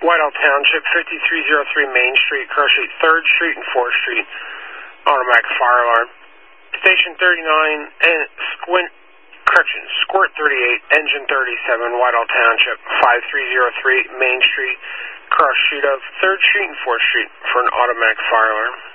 Whitehall Township, 5303 Main Street, Cross Street, 3rd Street and 4th Street. Automatic fire alarm. Station 39 and Squirt 38, Engine 37, Whitehall Township, 5303 Main Street, Cross Street of 3rd Street and 4th Street for an automatic fire alarm.